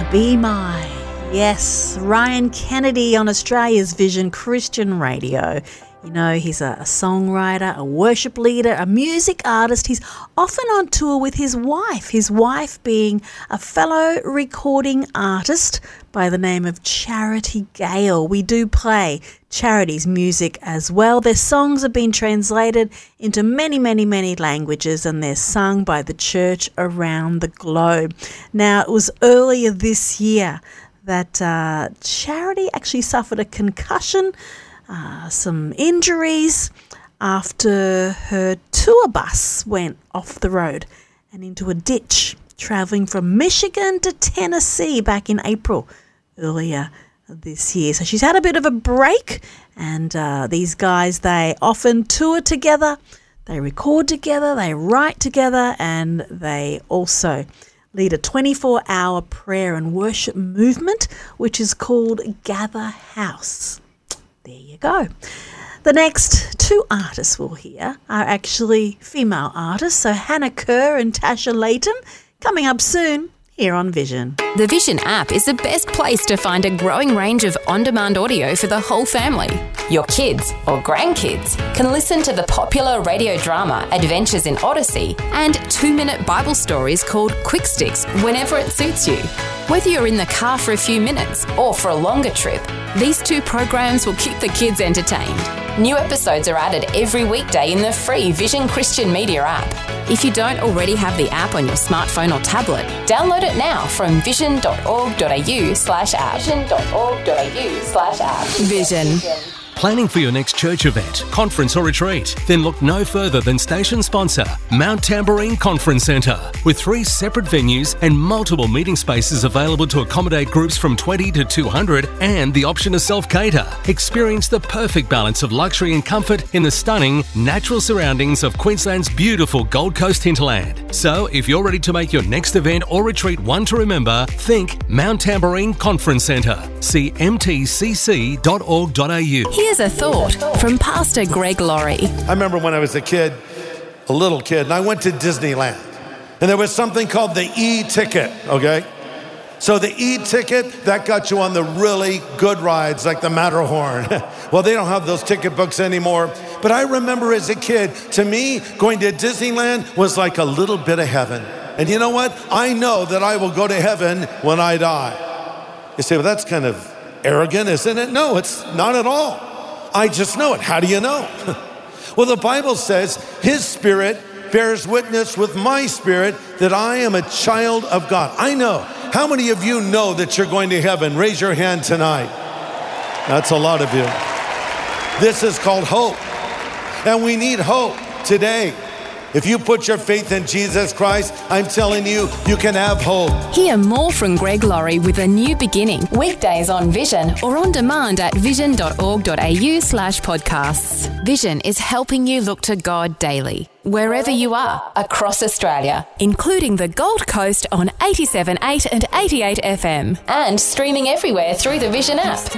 Be My. Yes, Ryan Kennedy on Australia's Vision Christian Radio. You know, he's a songwriter, a worship leader, a music artist. He's often on tour with his wife being a fellow recording artist by the name of Charity Gale. We do play Charity's music as well. Their songs have been translated into many, many, many languages, and they're sung by the church around the globe. Now, it was earlier this year that Charity actually suffered a concussion, some injuries after her tour bus went off the road and into a ditch, travelling from Michigan to Tennessee back in April earlier this year. So she's had a bit of a break, and these guys, they often tour together, they record together, they write together, and they also lead a 24-hour prayer and worship movement, which is called Gather House. There you go. The next two artists we'll hear are actually female artists, so Hannah Kerr and Tasha Layton, coming up soon here on Vision. The Vision app is the best place to find a growing range of on-demand audio for the whole family. Your kids or grandkids can listen to the popular radio drama Adventures in Odyssey and 2-minute Bible stories called Quick Sticks whenever it suits you. Whether you're in the car for a few minutes or for a longer trip, these two programs will keep the kids entertained. New episodes are added every weekday in the free Vision Christian Media app. If you don't already have the app on your smartphone or tablet, download it now from vision.org.au/app. Vision.org.au/app. Vision. Planning for your next church event, conference or retreat? Then look no further than station sponsor, Mount Tamborine Conference Centre. With 3 separate venues and multiple meeting spaces available to accommodate groups from 20 to 200 and the option to self-cater. Experience the perfect balance of luxury and comfort in the stunning, natural surroundings of Queensland's beautiful Gold Coast hinterland. So if you're ready to make your next event or retreat one to remember, think Mount Tamborine Conference Centre. See mtcc.org.au. Here's a thought from Pastor Greg Laurie. I remember when I was a little kid, and I went to Disneyland. And there was something called the e-ticket, okay? So the e-ticket, that got you on the really good rides like the Matterhorn. Well, they don't have those ticket books anymore. But I remember as a kid, to me, going to Disneyland was like a little bit of heaven. And you know what? I know that I will go to heaven when I die. You say, well, that's kind of arrogant, isn't it? No, it's not at all. I just know it. How do you know? Well, the Bible says his spirit bears witness with my spirit that I am a child of God. I know. How many of you know that you're going to heaven? Raise your hand tonight. That's a lot of you. This is called hope. And we need hope today. If you put your faith in Jesus Christ, I'm telling you, you can have hope. Hear more from Greg Laurie with A New Beginning, weekdays on Vision or on demand at vision.org.au/podcasts. Vision is helping you look to God daily, wherever you are across Australia, including the Gold Coast on 87.8 and 88 FM, and streaming everywhere through the Vision app.